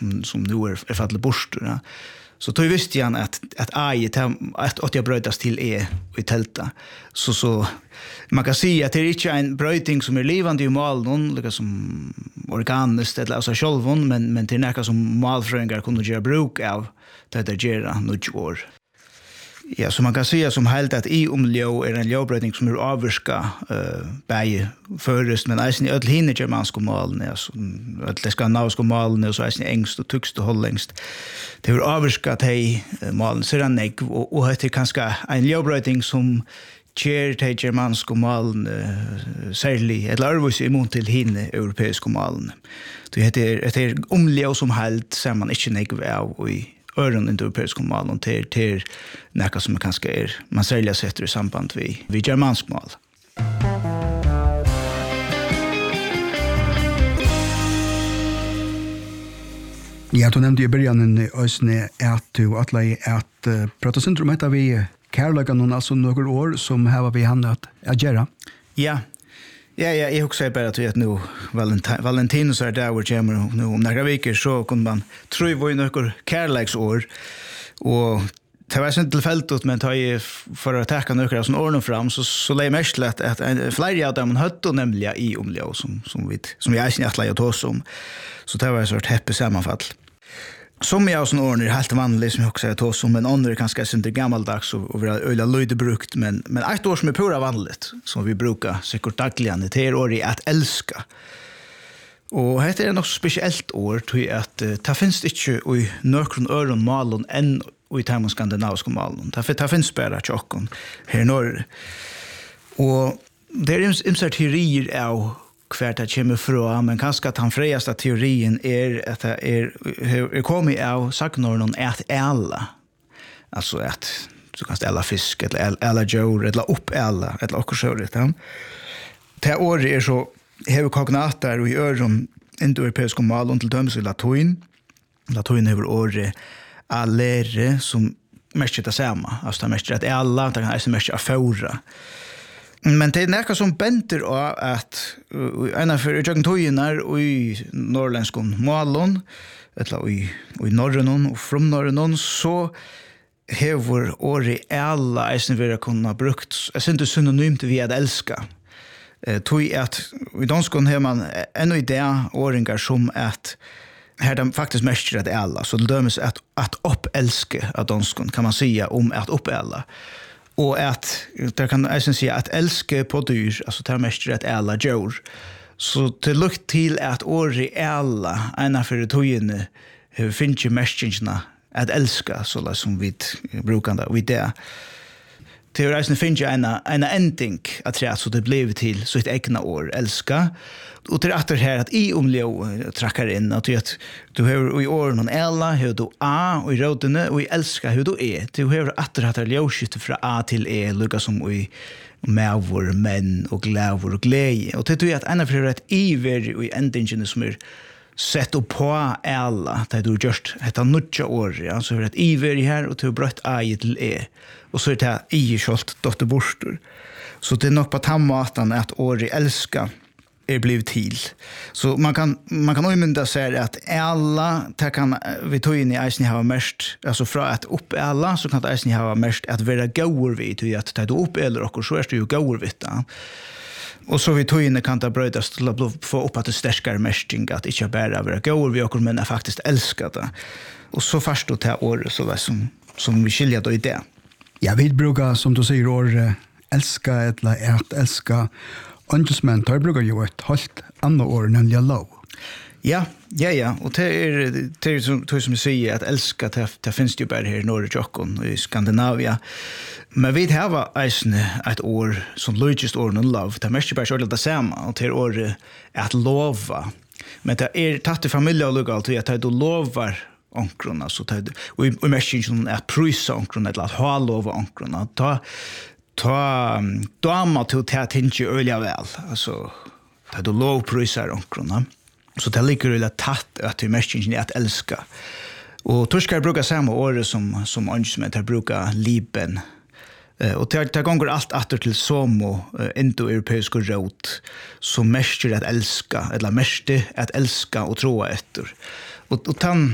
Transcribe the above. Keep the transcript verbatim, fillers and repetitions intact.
som, som nu är, är fallet bort. Ja. Så då visste jag att, att A I, att, att jag brötas till E i tälta. Så, så man kan säga att det är inte en brötning som är levande i malen, lika som organiskt eller alltså självon, men, men det är något som malfröingar kunde göra bruk av det där göra något år. Ja, så man kan säga som helt att i omljö är en ljøbrøtning som är avvirka uh, bäge förrest, men eisen i öll hinne germanska malen, alltså öll det skandinaviska malen, och så eisen i engst och tyckst och hålllängst. Det är avvirka till uh, malen, så är det negv, og, og det er kanskje en ljøbrøtning som kjer til germanska malen uh, særlig, eller arvus imot til hinne europeiska malen. Det er, det er omljö som helt ser man ikke negv av og i öron i europeiska malen till till näka som kanske är man säljer sätter i samband vi vi germansk mal. Ja, du nämnde i början i ösne att du att lägga att uh, prata syndrom heter vi kärleken och alltså några år som här var vi handlat att göra. Ja. Ja, ja, jag också säger bara att vi att nu Valentin Valentin så är där vart jag nu om några veckor så kunde man tror vi var i några kärleksår och det var inte tillfälligt men tar ju för att tacka några som ordnar fram så så lägger mest lätt att flera av dem hade nämligen i omljö som som vi som jag inte att lägga oss om. Så det var en sorts happy sammanfall. Som jag som ordnar helt vanligt som jag också säger oss om men andra kanske inte gammaldags och och öla löjde brukt men men ett år som är pura vanligt som vi brukar säkert dagligen det är år i att älska. Och det är något speciellt år tror jag att det finns inte i nökron öron malen än i termen skandinaviska malen. Det det finns bara tjockon här norr. Och det är en sorts teorier av kvärt att kommer från men kanske att han fredaste teorin är att det är är kommer av saknornon att alla alltså att så kan ställa fisk eller alla djur eller upp alla eller också så det. Det år är så har kognater och i öron indoeuropeiska malon till döms i latin. Latin över år allere som mest det samma. Alltså det mest att alla det kan är mest afora. Men det är något som benter av att en för jag tojinar och i norrländskon malon eller i i norrnon och från norrnon så hevor åri alla eisen vera kunna brukt. Jag syns inte synonymt vi att älska. Eh tog att i danskon har man ännu idé åringar som att här de faktiskt mest att alla så det döms att att uppälska att danskon kan man säga om att uppella. Och att det kan jag säga att älska på dyr alltså tar mest att alla djur. Så till lukt till att åri alla ena för tojene finns ju mestjingarna att älska så som vi brukar det vi det. Teoretiskt finns ju en en ending att säga så det blev till så ett egna år älska. Och det är här att i omljö trackar in att du har i år någon alla hur du A och i rådene och i älska hur du är. Du har att det har ljóskifte från A till E lika som i mavor, män och glädjor och glädje. Och det tror jag att ena för ett iver i endingen som är sett upp på alla där du just heter nutja år ja så är det iver här och du brött A till E. Och så är det i skolt dotter borstor. Så det är nog på tammatan att år i älska är blivit till. Så man kan man kan omynda säga att alla ta kan vi tog in i isen ha mest alltså från att upp alla så kan det isen ha mest att vara goer vid till att ta upp eller och så är det ju goer vid det. Och så vi tog in kan ta brödas till att få upp att det stärkar mesting att inte bara vara goer vid och men faktiskt älska det. Och så först då ta år så där som som vi skiljer då i det. Ja, vi brukar som du säger år älska eller att älska. Angelsmen tar brukar ju ett halt andra år nämligen lov. Ja, ja, ja. Och det är det är som det som säger att älska det, det finns ju bara här i norra Jokkon i Skandinavia. Men vi har eisen ett år som logist år och love. Det är mest bara så det samma och det är år att lova. Men det är tatt i familj och legalt att du lovar onkrona så det och i mest att prisa onkrona eller att ha lova onkrona. Ta ta dama till att inte öliga väl alltså där du lovprisar onkrona så det ligger det tatt att du mest inte att älska och torskar brukar samma år som som angelsmet här brukar liben och det det går allt åter till somo indo-europeiska rot som mest att älska eller mest att älska och tro efter och och tan